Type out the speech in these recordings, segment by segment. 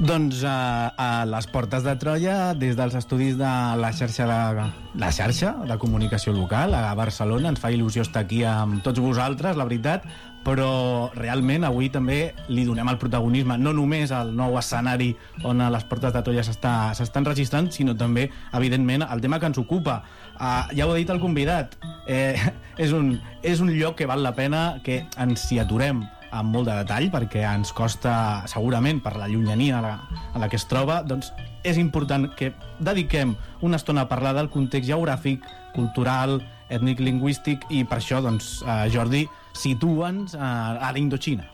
Doncs a les portes de Troia, des dels estudis de la xarxa de comunicació local a Barcelona. Ens fa il·lusió estar aquí amb tots vosaltres, la veritat, però realment avui també li donem el protagonisme no només al nou escenari on a les portes de Troia s'estan registrant, sinó també, evidentment, el tema que ens ocupa. Ja ho ha dit el convidat, és un lloc que val la pena que ens hi aturem amb molt de detall, perquè ens costa, segurament, per la llunyania a la que es troba, doncs és important que dediquem una estona a parlar del context geogràfic, cultural, ètnic-lingüístic, i per això, doncs, Jordi, situa'ns a l'Indoxina.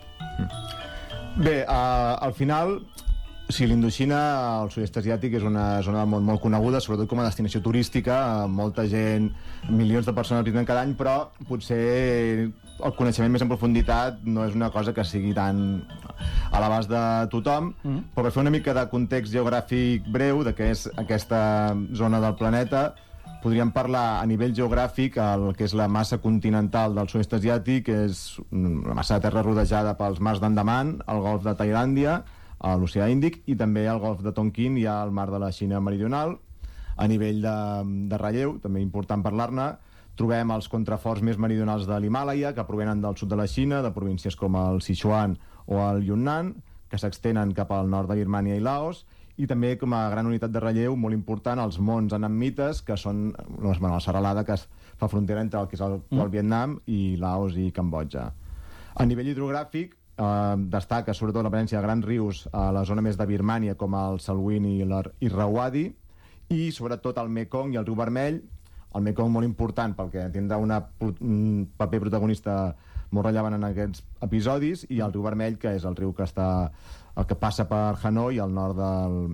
Bé, al final, sí, l'Indoxina, el sud-est asiàtic, és una zona molt, molt coneguda, sobretot com a destinació turística. Molta gent, milions de persones visiten cada any, però potser el coneixement més en profunditat no és una cosa que sigui tan a l'abast de tothom, però per fer una mica de context geogràfic breu de què és aquesta zona del planeta, podríem parlar a nivell geogràfic. El que és la massa continental del sud-est asiàtic és una massa de terra rodejada pels mars d'Andaman, el golf de Tailàndia, a l'oceà Índic, i també el golf de Tonkin i al mar de la Xina meridional. A nivell de relleu, també important parlar-ne, trobem els contraforts més meridionals de l'Himàlaia, que provenen del sud de la Xina, de províncies com el Sichuan o el Yunnan, que s'extenen cap al nord de Birmània i Laos, i també com a gran unitat de relleu molt important els monts anammites, que són la serralada que es fa frontera entre el que és el Vietnam i Laos i Cambodja. A nivell hidrogràfic, destaca sobretot la presència de grans rius a la zona més de Birmània, com el Salween i l'Irrawaddy, i sobretot el Mekong i el riu Vermell. El Mekong molt important perquè tindrà un paper protagonista molt rellevant en aquests episodis, i el riu Vermell, que és el riu que passa per Hanoi, al nord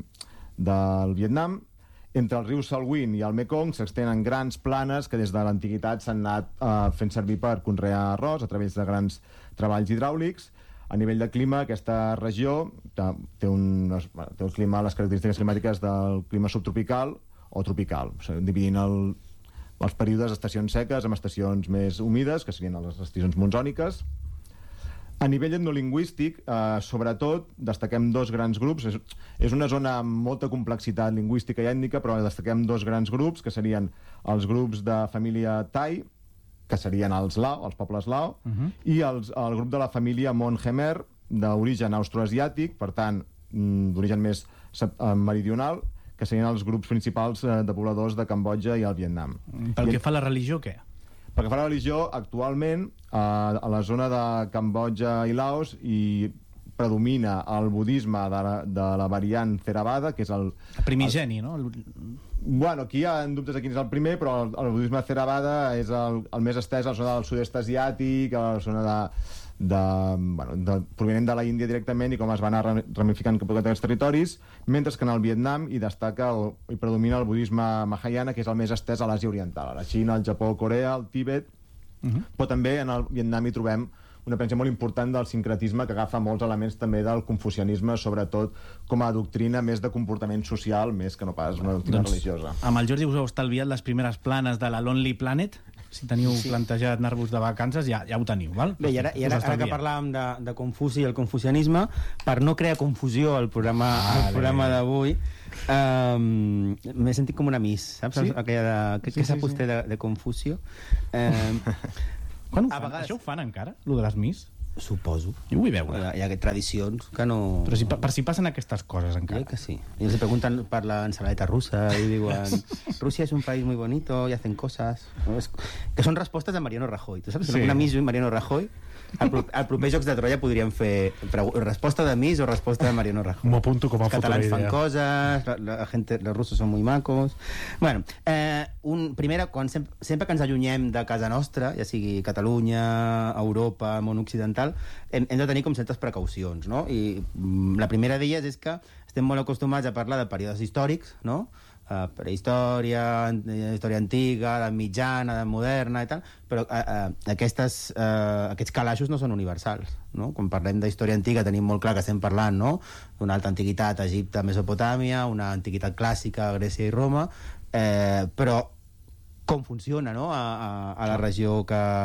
del Vietnam. Entre el riu Salween i el Mekong s'extenen grans planes que des de l'antiguitat s'han anat fent servir per conrear arròs a través de grans treballs hidràulics. A nivell de clima, aquesta regió té el clima, les característiques climàtiques del clima subtropical o tropical, dividint els períodes d'estacions seques amb estacions més humides, que serien les estacions monsòniques. A nivell etnolingüístic, sobretot, destaquem dos grans grups. És una zona amb molta complexitat lingüística i ètnica, però destaquem dos grans grups, que serien els grups de família Tai, que serien els Lao, els pobles Lao, i el grup de la família Mon Khmer, d'origen austroasiàtic, per tant, d'origen més meridional, que serien els grups principals de pobladors de Cambodja i el Vietnam. Pel que fa a la religió, què? Pel que fa a la religió, actualment, a la zona de Cambodja i Laos predomina el budisme de la variant Theravada, que és el primigeni, no? Bueno, aquí hi ha dubtes de quin és el primer, però el budisme Theravada és el més estès a la zona del sud-est asiàtic, a la zona provenent de la Índia directament, i com es va anar ramificant cap a aquests territoris, mentre que en el Vietnam hi destaca i predomina el budisme Mahayana, que és el més estès a l'Àsia Oriental, a la Xina, el Japó, Corea, el Tibet, però també en el Vietnam hi trobem una presència molt important del sincretisme, que agafa molts elements també del confucianisme, sobretot com a doctrina més de comportament social, més que no pas una doctrina religiosa. Amb el Jordi us heu estalviat les primeres planes de la Lonely Planet. Si teniu plantejat anar-vos de vacances, ja ho teniu, val? Bé, i ara que parlàvem de Confuci i el confucianisme, per no crear confusió al programa d'avui, m'he sentit com una Miss, saps? Sí? Què sap vostè de Confucio? Quan ho fan? Això ho fan encara, lo de les Miss? Suposo. Jo ho vull veure. Hi ha tradicions que no... Però per si passen aquestes coses encara. Que sí. I els pregunten per la ensaladeta russa i diuen Rússia és un país muy bonito y hacen cosas... Que són respostes de Mariano Rajoy. Tu saps? Sí. Una Miss i Mariano Rajoy. Al proper Jocs de Troia podríem fer resposta de Miss o resposta de Mariano Rajoy. M'ho apunto com a futura idea. Els catalans fan coses, los russos són muy macos... Bueno, primera, sempre que ens allunyem de casa nostra, ja sigui Catalunya, Europa, món occidental, hem de tenir com certes precaucions, no? I la primera d'elles és que estem molt acostumats a parlar de períodes històrics, no? Prehistòria, història antiga, edat mitjana, edat moderna i tal, però aquests calaixos no són universals, no? Quan parlem d'història antiga tenim molt clar que estem parlant, no?, d'una alta antiguitat, Egipte, Mesopotàmia, una antiguitat clàssica, Grècia i Roma, però com funciona, no?, a la regió que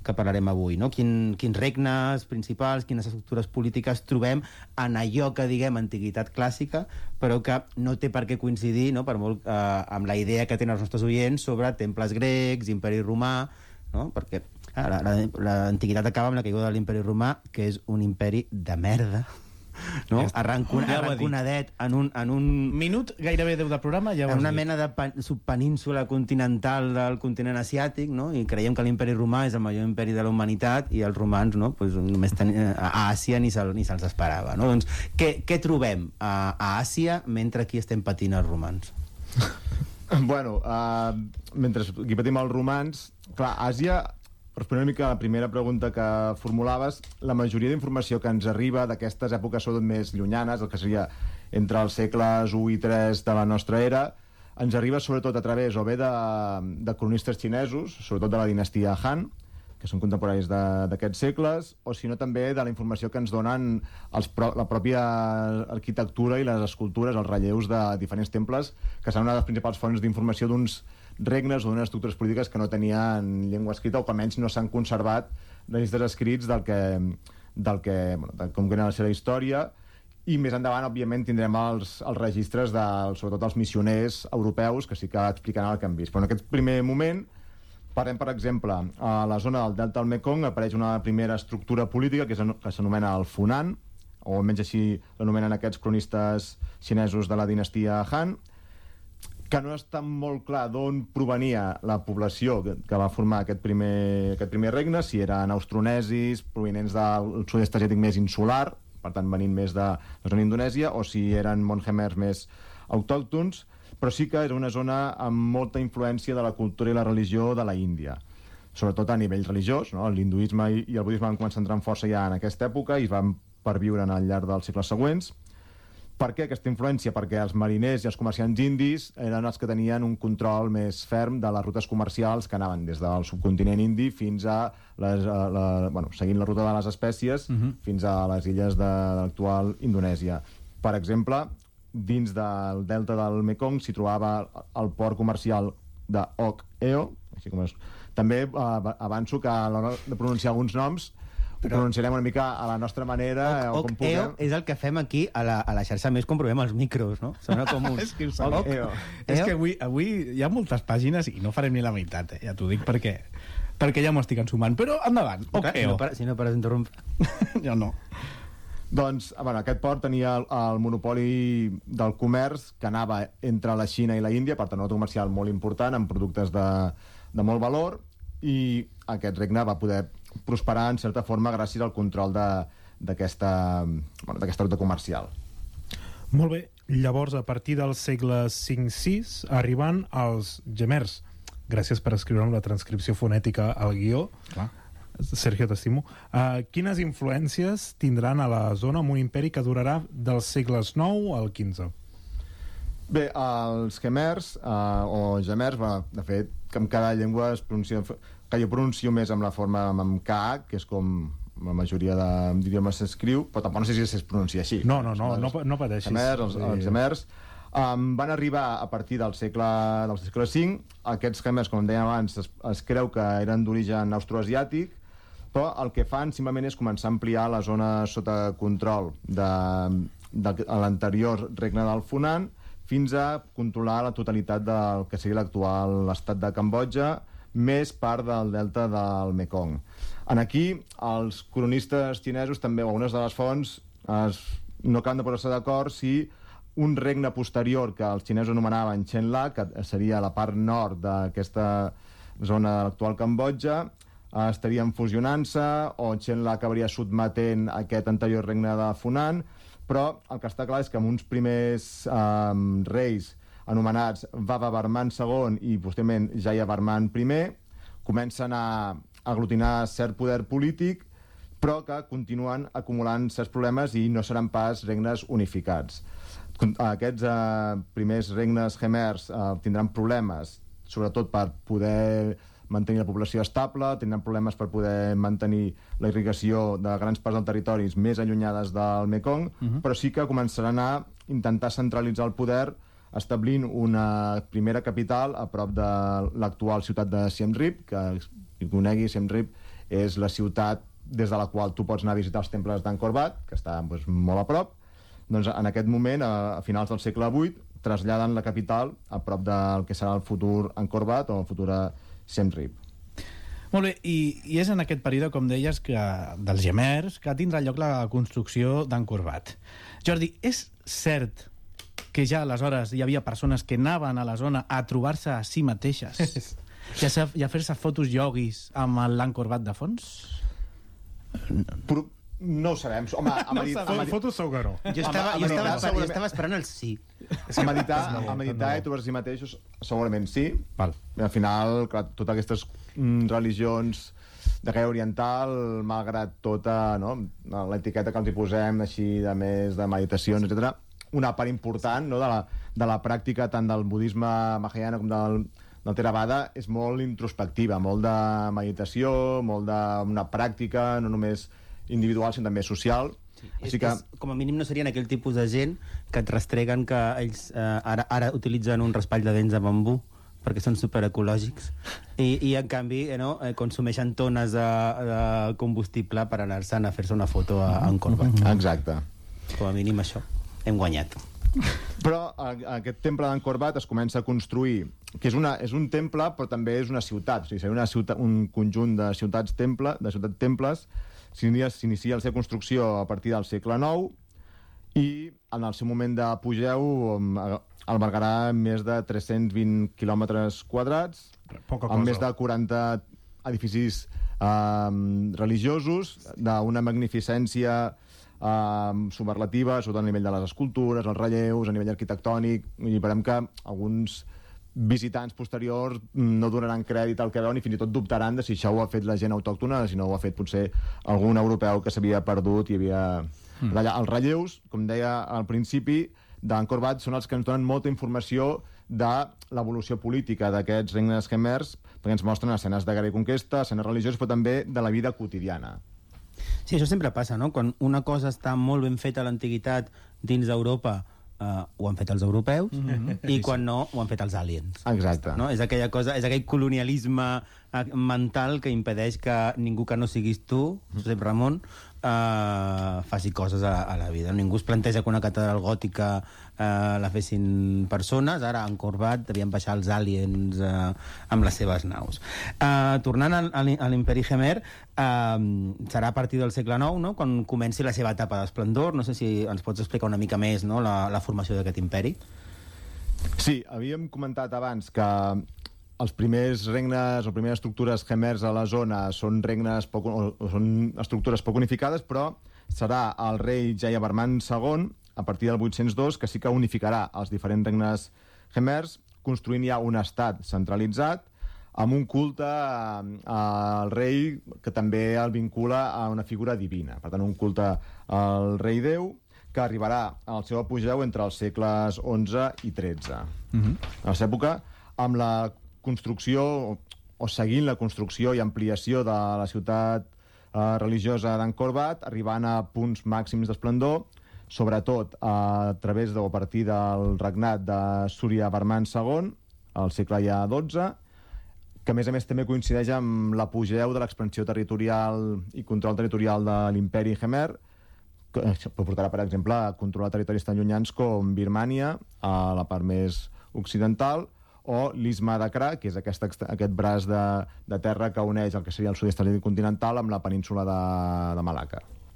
que parlarem avui, no? Quins regnes principals, quines estructures polítiques trobem en allò que diguem antiguitat clàssica, però que no té per què coincidir, no? Per molt amb la idea que tenen els nostres oients sobre temples grecs, imperi romà, no? Perquè l'antiguitat acaba amb la caiguda de l'imperi romà, que és un imperi de merda, no? Arranconadet en un minut, gairebé 10 de programa, ja ho has en una dit. mena de subpenínsula continental del continent asiàtic, no? I creiem que l'imperi romà és el major imperi de la humanitat i els romans, no? Pues, només a Àsia ni se'ls esperava, no? Doncs què trobem a Àsia mentre aquí estem patint els romans? Bueno, mentre aquí patim els romans, clar, Àsia, responent una mica a la primera pregunta que formulaves, la majoria d'informació que ens arriba d'aquestes èpoques sobretot més llunyanes, el que seria entre els segles 1 i 3 de la nostra era, ens arriba sobretot a través o bé de cronistes xinesos, sobretot de la dinastia Han, que són contemporanis d'aquests segles, o si no també de la informació que ens donen la pròpia arquitectura i les escultures, els relleus de diferents temples, que són una de les principals fonts d'informació d'uns regnes o d'unes estructures polítiques que no tenien llengua escrita o que almenys no s'han conservat registres escrits com que era la seva història. I més endavant, òbviament, tindrem els registres sobretot els missioners europeus, que sí que explicaran el que han vist. Però en aquest primer moment parlem, per exemple, a la zona del delta del Mekong apareix una primera estructura política que s'anomena el Funan, o almenys així l'anomenen aquests cronistes xinesos de la dinastia Han, que no està molt clar d'on provenia la població que va formar aquest primer regne, si eren austronesis, provinents del sud-est asiàtic més insular, per tant venint més de la zona d'Indonèsia, o si eren monjemers més autòctons, però sí que era una zona amb molta influència de la cultura i la religió de la Índia, sobretot a nivell religiós, no? L'hinduisme i el budisme van començar a entrar en força ja en aquesta època i es van perviure al llarg dels segles següents. Per què aquesta influència? Perquè els mariners i els comerciants indis eren els que tenien un control més ferm de les rutes comercials que anaven des del subcontinent indi fins a seguint la ruta de les espècies fins a les illes de l'actual Indonèsia. Per exemple, dins del delta del Mekong s'hi trobava el port comercial de Ok Eo, així com és. També avanço que a l'hora de pronunciar alguns noms ho pronunciarem una mica a la nostra manera o com puguem. És el que fem aquí a la xarxa més quan provem els micros, no? Sona com un... És que avui hi ha moltes pàgines i no farem ni la meitat, ja t'ho dic perquè ja m'ho estic ensumant. Però endavant, Si no pares d'interrompre. Jo no. Doncs, aquest port tenia el monopoli del comerç que anava entre la Xina i la Índia, per tant, un comercial molt important, amb productes de molt valor, i aquest regne va poder prosperar en certa forma gràcies al control d'aquesta ruta comercial. Molt bé. Llavors, a partir del segle V-VI, arriben els gemers. Gràcies per escriure la transcripció fonètica al guió. Clar. Sergio, t'estimo. Quines influències tindran a la zona amb un imperi que durarà dels segles IX al XV? Bé, els khmers o gemers, de fet, que en cada llengua es pronuncia, que jo pronuncio més amb la forma amb K, que és com la majoria d'idiomes s'escriu, però tampoc no sé si es pronuncia així. No pateixis. Els gemers van arribar a partir del segle V. Aquests khmers, com dèiem abans, es creu que eren d'origen austroasiàtic, però el que fan simplement és començar a ampliar la zona sota control de l'anterior regne del Funan fins a controlar la totalitat del que seria l'actual estat de Cambodja, més part del delta del Mekong. Aquí, els cronistes xinesos també, o algunes de les fonts, no acaben de posar-se d'acord si un regne posterior que els xinesos anomenaven Chenla, que seria la part nord d'aquesta zona de l'actual Cambodja, estarien fusionant-se, o Chenla acabaria sotmetent aquest anterior regne de Funan, però el que està clar és que amb uns primers reis anomenats Vavavarman II i posteriorment Jayavarman I comencen a aglutinar cert poder polític, però que continuen acumulant certs problemes i no seran pas regnes unificats. Aquests primers regnes khmers tindran problemes, sobretot per poder mantenir la població estable, tindran problemes per poder mantenir la irrigació de grans parts dels territoris més allunyades del Mekong, però sí que començaran a intentar centralitzar el poder establint una primera capital a prop de l'actual ciutat de Siem Reap, que qui conegui Siem Reap és la ciutat des de la qual tu pots anar a visitar els temples d'Angkor Wat, que està doncs, molt a prop. Doncs en aquest moment, a finals del segle VIII, traslladen la capital a prop del que serà el futur Angkor Wat o el futur Siem Reap. Molt bé, i és en aquest període, com deies, que dels gemers, que tindrà lloc la construcció d'Angkor Wat. Jordi, és cert que ja aleshores hi havia persones que anaven a la zona a trobar-se a si mateixes i a fer-se fotos ioguis amb l'Angkor Wat de fons? No ho sabem. Home, Fotos segur que no. Jo estava esperant el sí. A meditar i trobar-se a si mateixos segurament sí. Val. Al final, clar, totes aquestes religions de caire oriental, malgrat tota l'etiqueta que els hi posem així de més de meditacions, etc., una part important de la pràctica tant del budisme mahayana com del Theravada és molt introspectiva, molt de meditació, molt d'una pràctica no només individual sinó també social. Així que com a mínim no serien aquell tipus de gent que et rastreguen que ells ara utilitzen un raspall de dents de bambú perquè són superecològics i en canvi consumeixen tones de combustible per anar-se'n a fer-se una foto a Angkor Wat. Exacte. Com a mínim això, hem guanyat. Però aquest temple d'Angkor Wat es comença a construir, que és un temple però també és una ciutat, o sigui, seria un conjunt de ciutats-temples. S'inicia la seva construcció a partir del segle IX i en el seu moment d'apogeu albergarà més de 320 quilòmetres quadrats, amb més de 40 edificis religiosos, d'una magnificència superlativa, sobretot a nivell de les escultures, els relleus, a nivell arquitectònic, i veurem que alguns visitants posteriors no donaran crèdit al que veuen i fins i tot dubtaran de si això ho ha fet la gent autòctona, si no ho ha fet potser algun europeu que s'havia perdut i havia... Els relleus, com deia al principi, d'Angkor Wat són els que ens donen molta informació de l'evolució política d'aquests regnes khmers, perquè ens mostren escenes de guerra i conquesta, escenes religioses, però també de la vida quotidiana. Sí, això sempre passa, no? Quan una cosa està molt ben feta a l'antiguitat dins d'Europa, ho han fet els europeus, i quan no, ho han fet els aliens. Exacte. No? És aquella cosa, és aquell colonialisme mental que impedeix que ningú que no siguis tu, Josep Ramon, faci coses a la vida. Ningú es planteja que una catedral gòtica la fessin persones, ara a Angkor Wat devien baixar els aliens amb les seves naus. Tornant a l'imperi Khmer, serà a partir del segle IX, no? Quan comenci la seva etapa d'esplendor. No sé si ens pots explicar una mica més, no? la formació d'aquest imperi. Sí, havíem comentat abans que els primers regnes o primeres estructures khmers a la zona són estructures poc unificades, però serà el rei Jayavarman II, a partir del 802, que sí que unificarà els diferents regnes khmers, construint ja un estat centralitzat amb un culte al rei que també el vincula a una figura divina. Per tant, un culte al rei Déu que arribarà al seu apogeu entre els segles XI i XIII. A la seva època, amb la construcció, o seguint la construcció i ampliació de la ciutat religiosa d'Angkor Wat, arribant a punts màxims d'esplendor, sobretot a través o a partir del regnat de Suryavarman II, al segle ja XII, que a més també coincideix amb l'apogeu de l'expansió territorial i control territorial de l'imperi Khmer, que portarà, per exemple, a controlar territoris tan llunyans com Birmània, a la part més occidental, o l'Istme d'Accra, que és aquest braç de terra que uneix el que seria el sud-est continental amb la península de Malacca.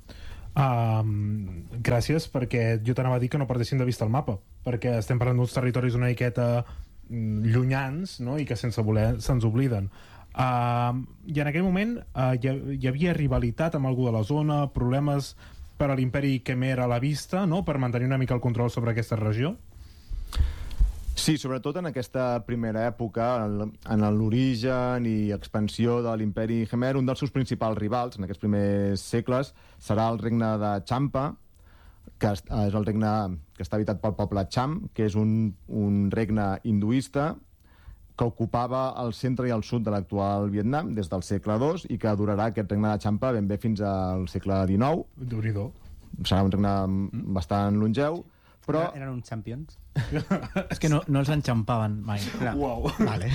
Gràcies, perquè jo t'anava a dir que no perdessin de vista el mapa, perquè estem parlant d'uns territoris una miqueta llunyans, no? I que sense voler se'ns obliden. I en aquell moment hi havia rivalitat amb algú de la zona, problemes per a l'imperi Khmer a la vista, no? Per mantenir una mica el control sobre aquesta regió? Sí, sobretot en aquesta primera època, en l'origen i expansió de l'imperi Khmer, un dels seus principals rivals en aquests primers segles serà el regne de Champa, que és el regne que està habitat pel poble Cham, que és un regne hinduista que ocupava el centre i el sud de l'actual Vietnam des del segle II i que durarà aquest regne de Champa ben bé fins al segle XIX. Déu-n'hi-do. Serà un regne bastant longeu, però... Eren uns champions. És que no els enxampaven mai. Uau. Vale.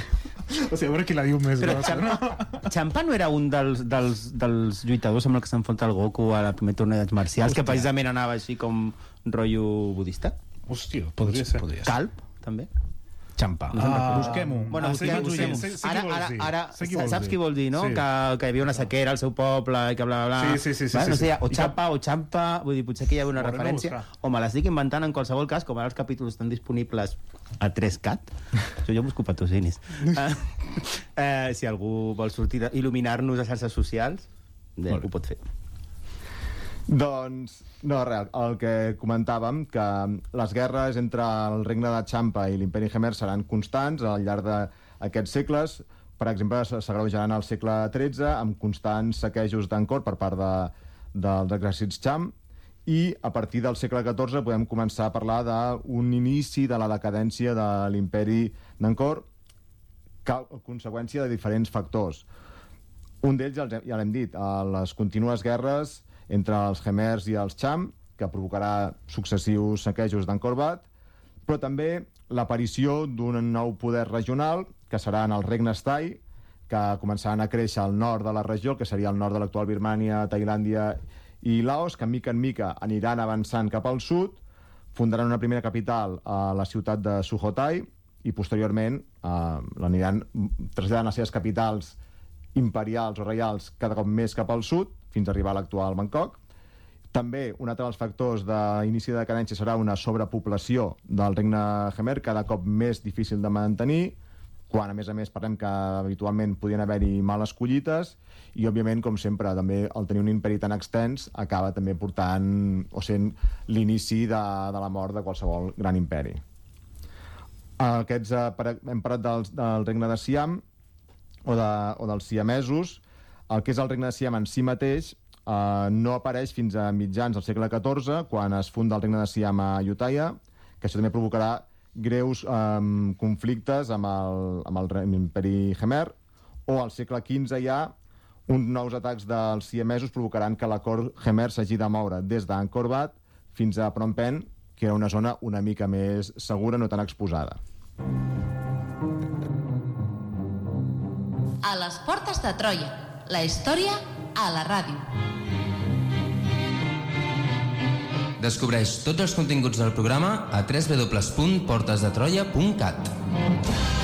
O sigui, a veure qui la diu més Però grossa, no? Champa no era un dels lluitadors amb el que s'enfronta el Goku a la primer torneig marcials, que precisament anava així com rotllo budista? Hòstia, podria ser. Calp, també? Champa. Busquem-ho. Bueno, sé qui vols dir, sé qui vols dir. Ara, Sé qui vols saps dir. qui vol dir, no? Sí. Que hi havia una sequera al seu poble i que bla, bla, bla. Sí. No sé, o I Champa, vull dir, potser que hi ha una Ho haurem de referència. buscar. O me l'estic inventant en qualsevol cas, com ara els capítols estan disponibles a 3CAT. Jo busco patrocinis. Si algú vol sortir il·luminar-nos a xarxes socials, ho pot fer. Doncs, no, res, el que comentàvem, que les guerres entre el regne de Champa i l'imperi Khmer seran constants al llarg d'aquests segles. Per exemple, s'agreujaran al segle XIII amb constants saquejos d'Angkor per part dels exèrcits Cham, i a partir del segle XIV podem començar a parlar d'un inici de la decadència de l'imperi d'Angkor, a conseqüència de diferents factors. Un d'ells, ja l'hem dit, les contínues guerres entre els Khmers i els Cham, que provocarà successius saquejos d'Angkor Wat, però també l'aparició d'un nou poder regional, que seran els regnes Tai, que començaran a créixer al nord de la regió, que seria el nord de l'actual Birmània, Tailàndia i Laos, que mica en mica aniran avançant cap al sud, fundaran una primera capital a la ciutat de Sukhothai, i posteriorment l'aniran traslladant les seves capitals imperials o reials cada cop més cap al sud, fins a arribar a l'actual Bangkok. També un altre dels factors d'inici de decadència serà una sobrepoblació del regne Khmer, cada cop més difícil de mantenir, quan a més parlem que habitualment podien haver-hi males collites, i òbviament, com sempre, també el tenir un imperi tan extens acaba també portant o sent l'inici de la mort de qualsevol gran imperi. Hem parlat del regne de Siam o dels siamesos. El que és el regne de Siam en si mateix no apareix fins a mitjans del segle XIV, quan es funda el regne de Siam a Ayutthaya, que això també provocarà greus conflictes amb l'imperi Khmer, o al segle XV ja uns nous atacs dels siamesos provocaran que la cort Khmer s'hagi de moure des d'Angkor Wat fins a Phnom Penh, que era una zona una mica més segura, no tan exposada. A les portes de Troia, la història a la ràdio. Descobreix tots els continguts del programa a www.portesdetroia.cat.